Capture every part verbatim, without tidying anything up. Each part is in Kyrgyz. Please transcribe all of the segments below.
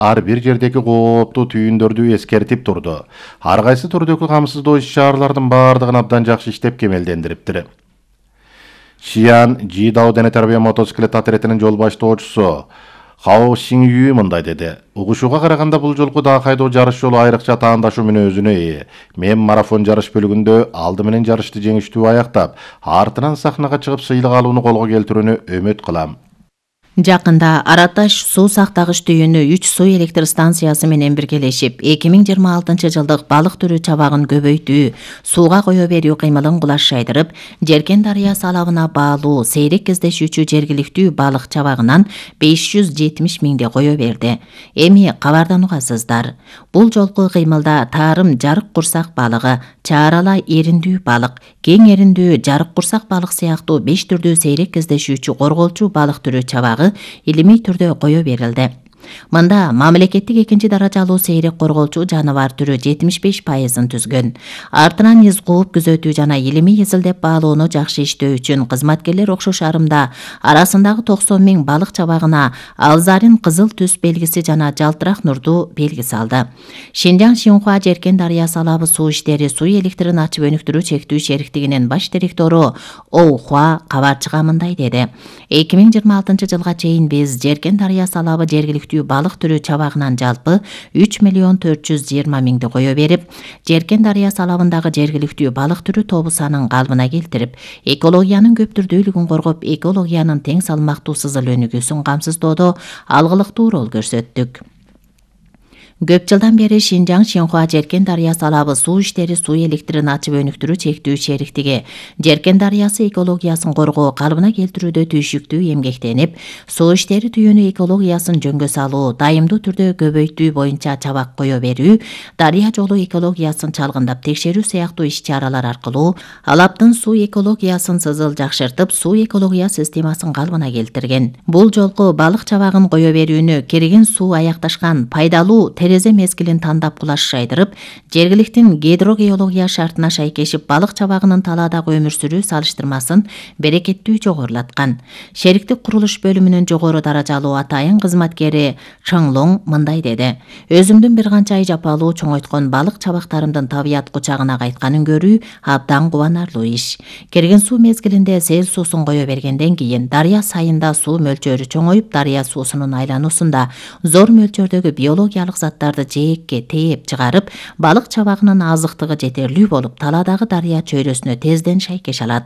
ар бир жердеги кооптуу түйүндөрдү эскертип турду. Ар кайсы түрдөгү камсыздоо иш-чаралардын баардыгын абдан жакшы иштеп кемелдендириптир. Шиян Жидао дене тарбия мотоциклет отрядынын жол баштоочусу Хао Сиңюй мындай деди. Угушууга караганда бул жолку да кайдоо жарыш жолу айрыкча таандашуу мүнөзүнө ээ. Мен марафон жарыш бөлүгүндө алды менен жарышты жеңиштүү аяктап, артынан сахнага чыгып сыйлык алууну колго келтирүүнү үмүт кылам. Жакында Араташ суу сактагыч түйүнү үч суу электр станциясы менен биргелешип, эки миң жыйырма алтынчы жылдык балык түрү чабагын көбөйтүү, сууга кое берүү кыймылын кулашайдырып, Жеркен дарыясы алабына баалуу сейрек кездешүүчү жергиликтүү балык чабагынан беш жүз жетимиш миңде кое берди. Эми кабардан угасыздар. Бул жолку кыймылда таарым жарык курсак балыгы, чаарала эриндүү балык, кең эриндүү жарык курсак балык сыяктуу беш түрдүү сейрек кездешүүчү корголчу балык түрү чабагы илимий түрдө кое берилди. Мында мамлекеттик экинчи даражалуу сейрек корголчу жаныбар түрү жетимиш беш пайызын түзгөн. Артынан из кууп күзөтүү жана илимий изилдеп баалоону жакшы иштөө үчүн кызматкерлер окшош арымда арасындагы токсон миң балык чабагына алзарин кызыл түс белгиси жана жалтырак нурду белги салды. Шинжаң Шинхуа Жеркен дарыясы алабы суу иштери суу электрин ачып өнүктүрүү чектүү шериктигинин баш директору Оу Хуа кабарчыга мындай деди. эки миң жыйырма алтынчы жылга чейин биз Жеркен дарыясы алабы жергиликтүү балык түрү чабагынан жалпы үч миллион төрт жүз жыйырма миңди кое берип, Жеркен дарыясы алабындагы жергиликтүү балык түрү тобу санын калыбына келтирип, экологиянын көптүрдүүлүгүн коргоп, экологиянын тең салмактуу сызыл өнүгүүсүн камсыздоодо алгылыктуу роль көрсөттүк. Көп жылдан бери Шинжаң Шинхуа Жеркен дарыясы алабы суу иштери суу электрин ачып өнүктүрүү чектүү шериктиги Жеркен дарыясы экологиясын коргоо, калыбына келтирүүдө түйшүктүү эмгектенип, суу иштери түйүнү экологиясын жөнгө салуу, дайымдуу түрдө көбөйтүү боюнча чабак кое берүү, дарыя жолу экологиясын чалгындап текшерүү сыяктуу иш-чаралар аркылуу алаптын суу экологиясын сызыл жакшыртып, суу экология системасын калыбына келтирген. Бул жолку балык чабагын кое берүүнү кереген суу аякташкан пайдалуу терезе мезгилин тандап кулашайдырып, жергиликтин гидрогеология шартына шайкешип балык чабагынын талаадагы өмүр сүрүү салыштырмасын берекеттүү жогорулаткан. Шериктик курулуш бөлүмүнүн жогору даражалуу атайын кызматкери Чаңлоң мындай деди. Өзүмдүн бир канча ай жапалуу чоңойткон балык чабактарымдын табият кучагына кайтканын көрүү абдан кубанарлуу иш. Керген суу мезгилинде сел суусун кое бергенден кийин дарыя сайында суу мөлчөрү чоңоюп, дарыя суусунун айлануусунда зор мөлчөрдөгү биологиялык заттарды жээкке тээп чыгарып, балык чабагынын азыктыгы жетерлүү болуп, талаадагы дарыя чөйрөсүнө тезден шайкеш алат.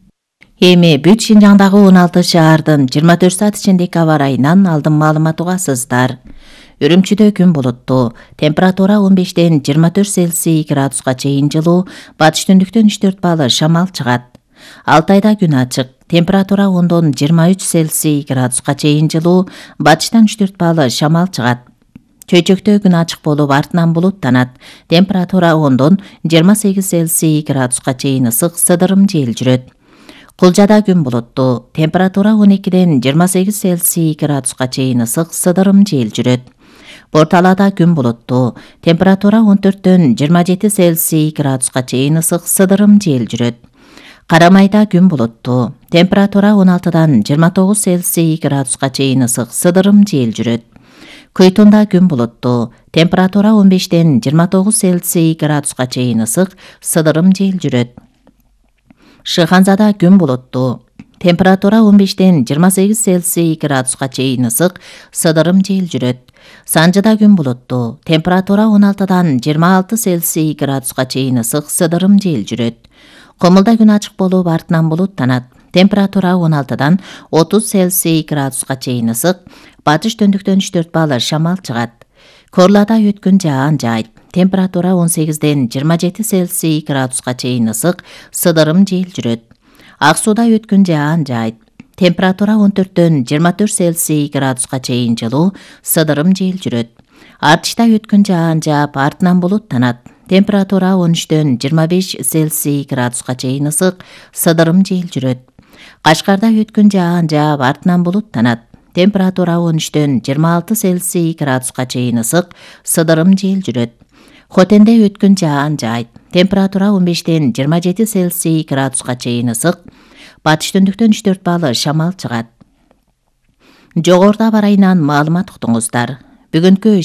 Эми бүт Шинжаңдагы он алты шаардын жыйырма төрт саат ичиндеги аба ырайынан алдын маалымат угасыздар. Үрүмчүдө күн булуттуу, температура он бештен жыйырма төрт Цельсий градуска чейин жылуу, батыш түндүктөн үч төрт балл шамал чыгат. Алтайда күн ачык, температура ондон жыйырма үч Цельсий градуска чейин жылуу, батыштан үч төрт балл шамал чыгат. Чөйчөктө күн ачык болуп, артынан булуттанат. Температура ондон жыйырма сегиз Цельсий градуска чейин ысык сыдырым жел жүрөт. Кулжада күн булуттуу, температура он экиден жыйырма сегиз Цельсий градуска чейин ысык сыдырым жел жүрөт. Порталада күн булуттуу, температура он төрттөн жыйырма жети Цельсий градуска чейин ысык сыдырым жел жүрөт. Карамайда күн булуттуу, температура он алтыдан жыйырма тогуз Цельсий градуска чейин ысык сыдырым жел жүрөт. Кыйтунда күн булуттуу, температура он бештен жыйырма тогуз Цельсий градуска чейин ысык сыдырым жел жүрөт. Шыханзада күн булуттуу, температура он бештен жыйырма сегиз Цельсий градуска чейин ысык сыдырым жел жүрөт. Санжыда күн булуттуу, температура он алтыдан жыйырма алты Цельсий градуска чейин ысык сыдырым жел жүрөт. Комулда күн ачык болуп, артынан булуттанат. Температура он алтыдан отуз Цельсий градуска чейин ысык, батыш түндүктөн үч төрт балл шамал чыгат. Корлада өткөн жаан жайт. Температура он сегизден жыйырма жети Цельсий градуска чейин ысык, сыдырым жел жүрөт. Ак сууда өткөн жаан жайт. Температура он төрттөн жыйырма төрт Цельсий градуска чейин жылуу, сыдырым жел жүрөт. Артышта өткөн жаан жаап, артынан булуттанат. Температура он үчтөн жыйырма беш Цельсий градуска чейин ысык, сыдырым жел жүрөт. Кашкарда өткөн жаан жаап, артынан булуттанат. Температура он үчтөн жыйырма алты Цельсий градуска чейин ысык, сыдырым жел жүрөт. Хотенде өткөн жаан жайт. Температура он бештен жыйырма жети Цельсий градуска чейин ысык, батыш түндүктөн үч төрт балл шамал чыгат. Жогоруда аба ырайынан маалымат уктуңуздар. Бүгүнкү